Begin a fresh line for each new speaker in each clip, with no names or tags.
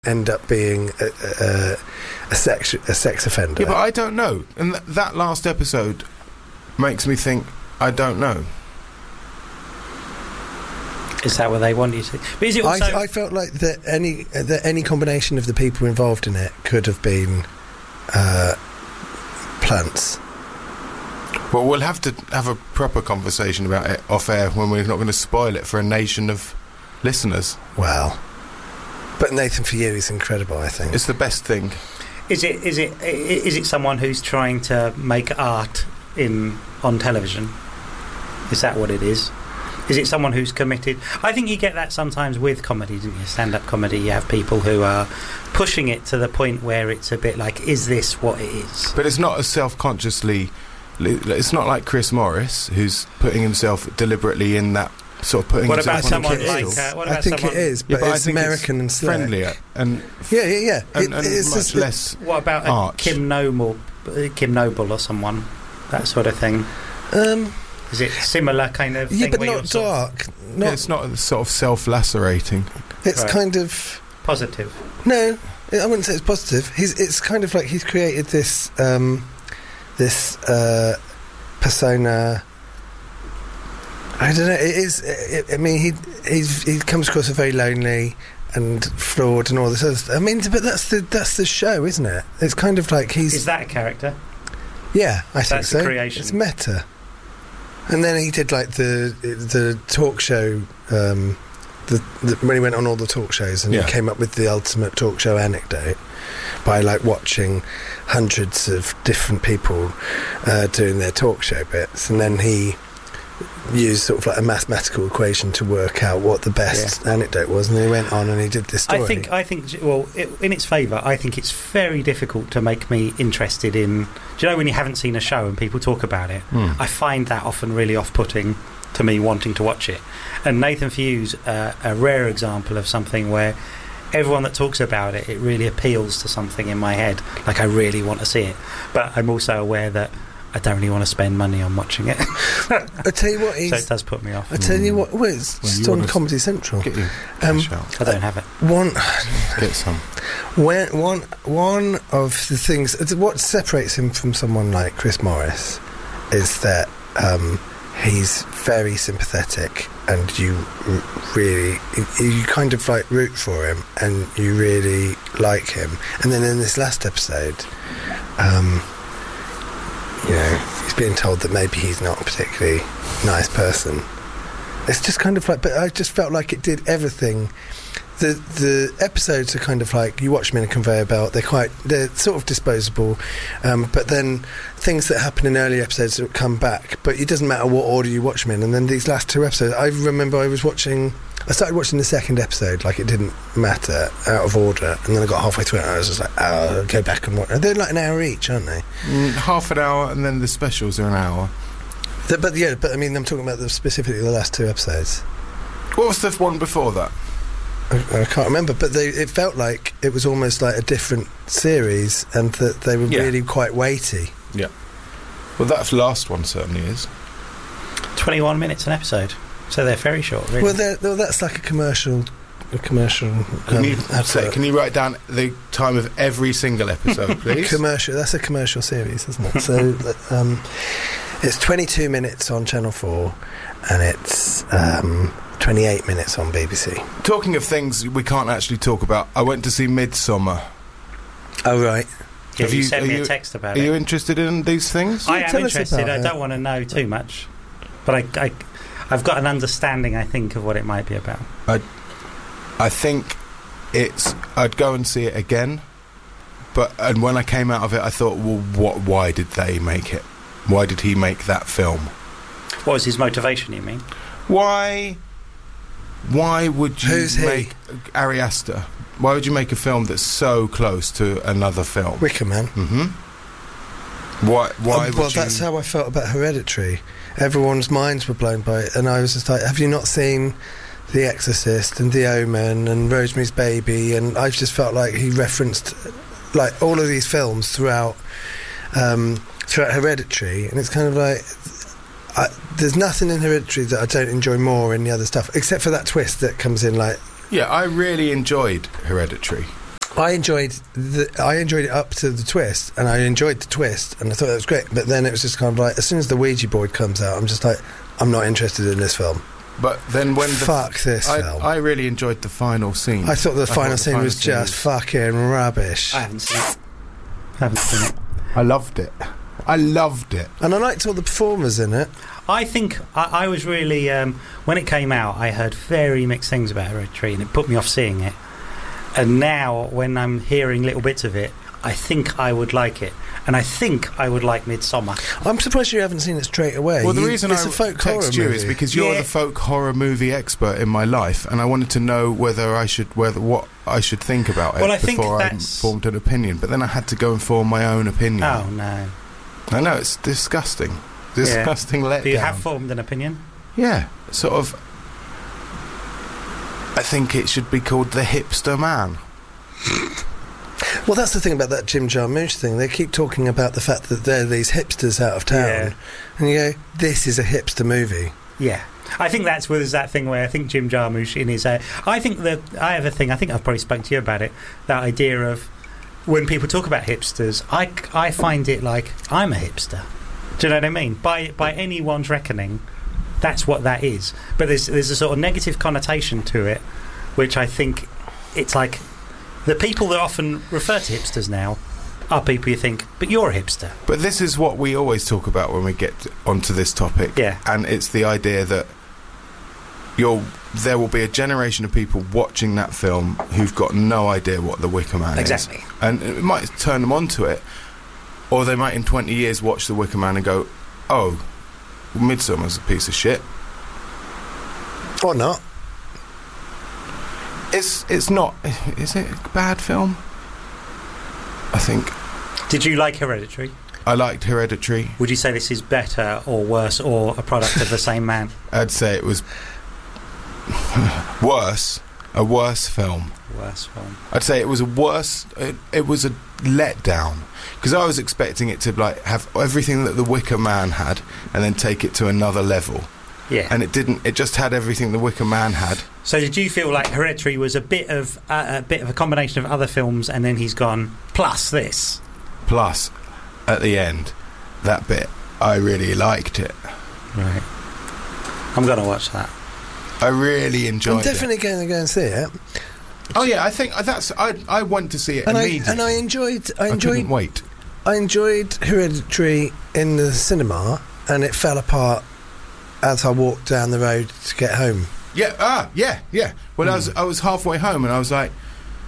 end up being a sex offender.
Yeah, but I don't know. And that last episode makes me think, I don't know.
Is that what they want you to? But is it also?
I felt like that any combination of the people involved in it could have been plants.
Well, we'll have to have a proper conversation about it off air when we're not going to spoil it for a nation of listeners.
Well, but Nathan, for you, is incredible. I think
it's the best thing.
Is it someone who's trying to make art on television? Is that what it is? Is it someone who's committed? I think you get that sometimes with comedy, don't you? Stand-up comedy, you have people who are pushing it to the point where it's a bit like, is this what it is?
But it's not as self-consciously. It's not like Chris Morris, who's putting himself deliberately in that sort of putting.
What
himself
about someone like?
I think it is, but it's American and slick.
Friendlier and
yeah.
And it's much less.
What about Kim Noble or someone, that sort of thing? Is it similar kind of thing?
Yeah, but not dark.
It's not sort of self-lacerating.
It's kind of
positive.
No, I wouldn't say it's positive. It's kind of like he's created this persona. I don't know. It is. I mean, he comes across as very lonely and flawed and all this other stuff. I mean, but that's the show, isn't it? It's kind of like he's.
Is that a character?
Yeah, I think so.
That's a creation.
It's meta. And then he did like the talk show, when he went on all the talk shows, and he came up with the ultimate talk show anecdote by like watching hundreds of different people doing their talk show bits, and then he used sort of like a mathematical equation to work out what the best anecdote was, and he went on and he did this story.
I think well, in its favour, I think it's very difficult to make me interested in. Do you know when you haven't seen a show and people talk about it? I find that often really off-putting to me, wanting to watch it. And Nathan Few's a rare example of something where everyone that talks about it, it really appeals to something in my head. Like, I really want to see it, but I'm also aware that I don't really want to spend money on watching it.
I tell you what,
so it does put me off.
I tell you what, it's just on Comedy Central.
Get you
I don't have it.
Get some.
One of the things, what separates him from someone like Chris Morris is that he's very sympathetic, and you kind of like root for him, and you really like him. And then in this last episode, he's being told that maybe he's not a particularly nice person. It's just kind of like, but I just felt like it did everything. The episodes are kind of like, you watch them in a conveyor belt. They're sort of disposable, but then things that happen in early episodes come back. But it doesn't matter what order you watch them in. And then these last two episodes, I remember I started watching the second episode, like it didn't matter, out of order, and then I got halfway through it and I was just like, I'll go back and watch. They're like an hour each, aren't they?
Half an hour, and then the specials are an hour.
But I mean, I'm talking about specifically the last two episodes.
What was the one before that?
I can't remember, but it felt like it was almost like a different series, and that they were really quite weighty.
Yeah. Well, that last one certainly is.
21 minutes an episode, so they're very short, really.
Well, that's like a commercial. Can
you write down the time of every single episode, please?
Commercial. That's a commercial series, isn't it? So it's 22 minutes on Channel 4, and it's 28 minutes on BBC.
Talking of things we can't actually talk about, I went to see Midsommar.
Oh, right.
Yeah, you sent me a text about it.
Are you interested in these things?
I am interested. I don't want to know too much, but I've got an understanding, I think, of what it might be about.
I think I'd go and see it again, and when I came out of it, I thought, well, why did they make it? Why did he make that film?
What was his motivation, you mean?
Why would you make Ari Aster? Why would you make a film that's so close to another film?
Wicker Man.
Mm-hmm. Why would you...
that's how I felt about Hereditary. Everyone's minds were blown by it, and I was just like, have you not seen The Exorcist and The Omen and Rosemary's Baby? And I've just felt like he referenced like all of these films throughout Hereditary, and it's kind of like... there's nothing in Hereditary that I don't enjoy more in the other stuff, except for that twist that comes in, like...
Yeah, I really enjoyed Hereditary.
I enjoyed it up to the twist, and I enjoyed the twist, and I thought that was great. But then it was just kind of like, as soon as the Ouija board comes out, I'm just like, I'm not interested in this film.
But then when
fuck this film.
I really enjoyed the final scene.
I thought the final scene was just fucking rubbish.
I haven't seen it.
I loved it. And
I liked all the performers in it.
I think I was really when it came out, I heard very mixed things about Hereditary, and it put me off seeing it. And now, when I'm hearing little bits of it, I think I would like it. And I think I would like Midsommar.
I'm surprised you haven't seen it straight away.
Well, the reason
it's
I
a folk horror
text you
movie.
is because you're the folk horror movie expert in my life, and I wanted to know what I should think about it before I formed an opinion. But then I had to go and form my own opinion.
Oh, no.
I know, it's disgusting. Disgusting letdown.
Do you have formed an opinion?
Yeah, sort of. I think it should be called The Hipster Man.
Well, that's the thing about that Jim Jarmusch thing. They keep talking about the fact that they're these hipsters out of town. And you go, this is a hipster movie.
Yeah. I think that's where there's that thing where I think Jim Jarmusch in his... I think that I have a thing, I think I've probably spoken to you about it, that idea of when people talk about hipsters, I find it like, I'm a hipster. Do you know what I mean? By anyone's reckoning, that's what that is. But there's a sort of negative connotation to it, which I think it's like the people that often refer to hipsters now are people you think, but you're a hipster.
But this is what we always talk about when we get onto this topic.
Yeah.
And it's the idea that there will be a generation of people watching that film who've got no idea what The Wicker Man is.
Exactly.
And it might turn them onto it, or they might in 20 years watch The Wicker Man and go, oh, Midsommar's a piece of shit.
Or not.
It's not. Is it a bad film? I think.
Did you like Hereditary?
I liked Hereditary.
Would you say this is better or worse or a product of the same man?
I'd say it was worse. A worse film.
Worse film.
I'd say it was a worse. It was a letdown, because I was expecting it to like have everything that The Wicker Man had, and then take it to another level.
Yeah.
And it didn't. It just had everything The Wicker Man had.
So did you feel like Hereditary was a bit of a combination of other films, and then he's gone plus this?
Plus, at the end, that bit, I really liked it.
Right. I'm going to watch that.
I really enjoyed it.
I'm definitely going to go and see it.
Oh yeah, I think that's. I went to see it immediately.
I enjoyed.
I couldn't wait.
I enjoyed Hereditary in the cinema, and it fell apart as I walked down the road to get home.
Yeah. Yeah. Well, I was halfway home, and I was like,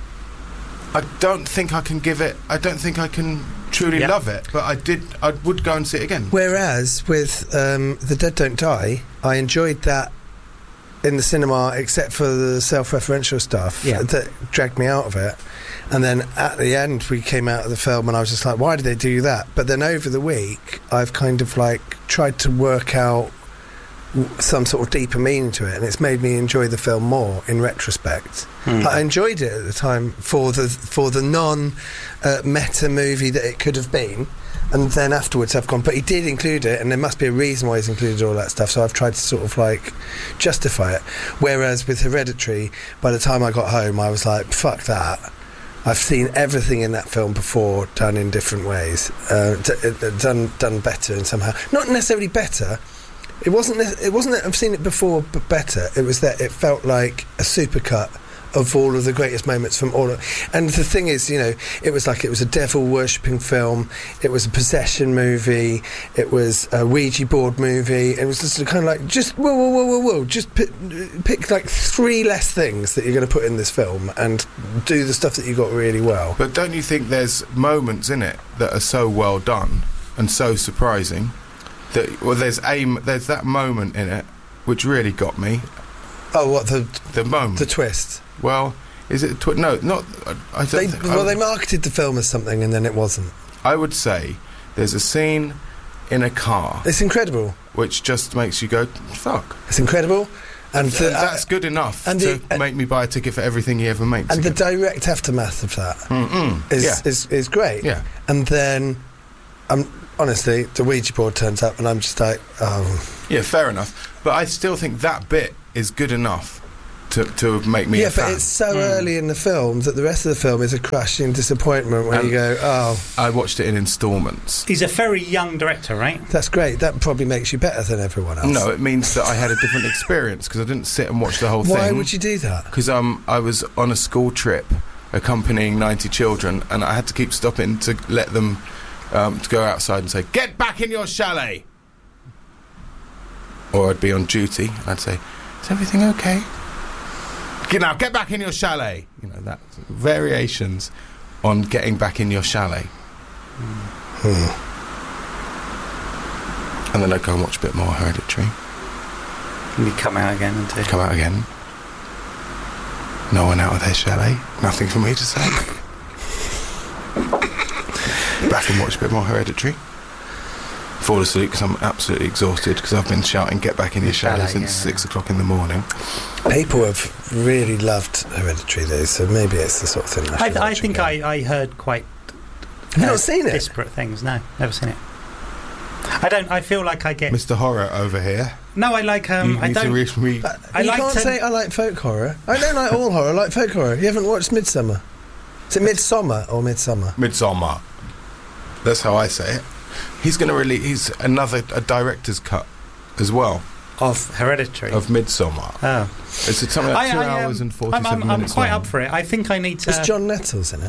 I don't think I can give it. I don't think I can truly love it. But I would go and see it again.
Whereas with The Dead Don't Die, I enjoyed that in the cinema, except for the self-referential stuff that dragged me out of it. And then at the end, we came out of the film, and I was just like, why did they do that? But then over the week, I've kind of like tried to work out some sort of deeper meaning to it, and it's made me enjoy the film more in retrospect. I enjoyed it at the time for the non-meta movie that it could have been, and then afterwards I've gone, but he did include it, and there must be a reason why he's included all that stuff, so I've tried to sort of like justify it. Whereas with Hereditary, by the time I got home, I was like, fuck that. I've seen everything in that film before, done in different ways, done better and somehow. Not necessarily better. It wasn't that I've seen it before, but better. It was that it felt like a supercut of all of the greatest moments from all of... And the thing is, you know, it was a devil worshipping film, it was a possession movie, it was a Ouija board movie, it was just kind of like, just whoa, just pick like 3 less things that you're going to put in this film and do the stuff that you got really well.
But don't you think there's moments in it that are so well done and so surprising that, well, there's that moment in it which really got me.
Oh, what,
the moment,
the twist?
Well, is it no, not. I don't.
They marketed the film as something, and then it wasn't.
I would say there's a scene in a car.
It's incredible.
Which just makes you go, fuck.
It's incredible, and
that's good enough to make me buy a ticket for everything he ever makes.
And again, the direct aftermath of that is great.
Yeah,
and then honestly, the Ouija board turns up, and I'm just like, oh.
Yeah, fair enough. But I still think that bit is good enough to make me a fan.
But it's so early in the film that the rest of the film is a crushing disappointment when you go, oh.
I watched it in instalments.
He's a very young director, right?
That's great. That probably makes you better than everyone else.
No, it means that I had a different experience because I didn't sit and watch the whole thing.
Why would you do that?
Because I was on a school trip accompanying 90 children, and I had to keep stopping to let them to go outside and say, "Get back in your chalet!" Or I'd be on duty, and I'd say, "Is everything okay? Now, get back in your chalet." You know, that variations on getting back in your chalet. And then I'd go and watch a bit more Hereditary.
And you come out again and do.
Come out again. No one out of their chalet. Nothing for me to say. Back and watch a bit more Hereditary. Fall asleep because I'm absolutely exhausted because I've been shouting "Get back in your chalet" since 6 o'clock in the morning.
People have really loved Hereditary though, so maybe it's the sort of thing
I think I heard quite
Have you not seen it?
disparate things. No, never seen it. I feel like I get
Mr. Horror over here.
No, I like
You
I
need to
don't
reach me.
I
you
like
can't
to-
say I like folk horror. I don't like all horror. I like folk horror. You haven't watched Midsummer? Is it Midsummer or Midsummer?
Midsommar. That's how I say it. He's going to release a director's cut as well
of Hereditary.
of Midsommar.
Oh.
It's something like 2 hours and 47
I'm
minutes
quite
long.
up for it. I think I need to.
Is John Nettles in it?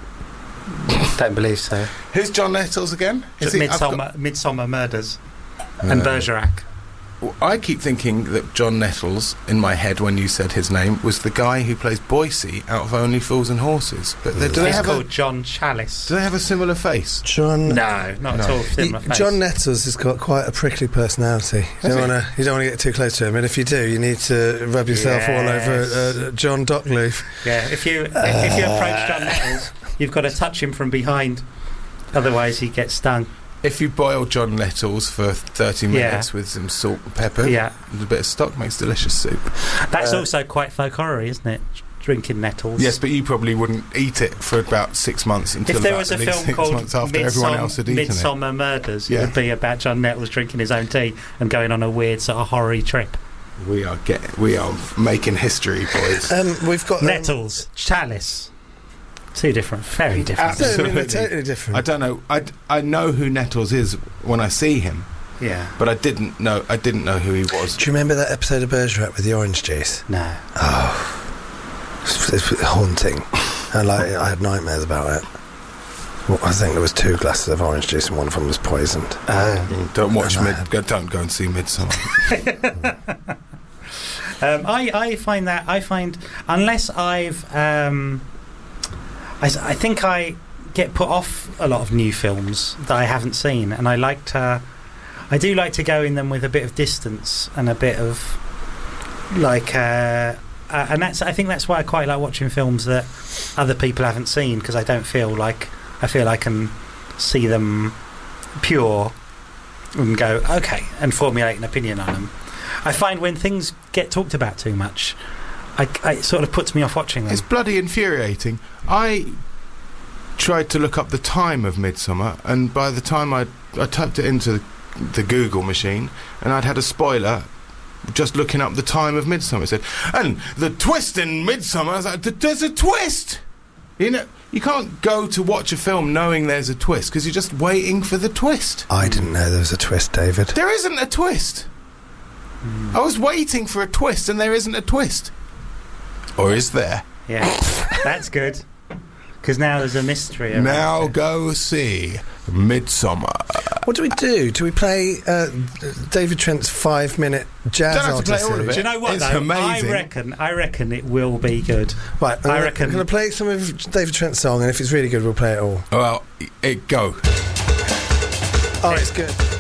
Don't believe so.
Who's John Nettles again?
It's
Is he- I've
Midsummer Murders and Bergerac.
I keep thinking that John Nettles, in my head when you said his name, was the guy who plays Boycie out of Only Fools and Horses. But do they
He's
have
called John Chalice.
do they have a similar face?
John.
No, not at all similar face.
John Nettles has got quite a prickly personality. You don't want to get too close to him, and if you do, you need to rub yourself all over John Dockleaf.
Yeah, if you approach John Nettles, you've got to touch him from behind, otherwise he gets stung.
If you boil John Nettles for 30 minutes with some salt and pepper and a bit of stock, makes delicious soup.
That's also quite folk horror, isn't it? Drinking nettles.
Yes, but you probably wouldn't eat it for about 6 months until
If there
about
was a
at least
film
6
called
months after everyone else had eaten it.
Midsummer Murders, it would be about John Nettles drinking his own tea and going on a weird sort of horror trip.
We are making history, boys.
We've got
Nettles, Chalice. Two different, very different.
Absolutely, they're totally different.
I don't know. I know who Nettles is when I see him,
Yeah.
but I didn't know who he was.
Do you remember that episode of Bergerac with the orange juice?
No.
Oh, it's haunting. I had nightmares about it. Well, I think there was 2 glasses of orange juice and one of them was poisoned.
Don't watch don't go and see Midsommar.
I find unless I think I get put off a lot of new films that I haven't seen, and I do like to go in them with a bit of distance and a bit of and I think that's why I quite like watching films that other people haven't seen, because I feel like I can see them pure and go okay and formulate an opinion on them. I find when things get talked about too much, it sort of puts me off watching them.
It's bloody infuriating. I tried to look up the time of Midsommar, and by the time I typed it into the Google machine, and I'd had a spoiler just looking up the time of Midsommar. It said, and the twist in Midsommar. I was like, there's a twist! You know, you can't go to watch a film knowing there's a twist, because you're just waiting for the twist.
I didn't know there was a twist, David.
There isn't a twist. I was waiting for a twist, and there isn't a twist. Or is there?
Yeah, that's good. Because now there's a mystery.
Now go see Midsommar.
What do we do? Do we play David Trent's 5-minute jazz
Don't have to play
odyssey?
all of it.
Do you know what?
It's
though?
amazing.
I reckon it will be good.
Right,
I reckon-
I'm going to play some of David Trent's song, and if it's really good, we'll play it all.
Well, go.
Oh, it's good.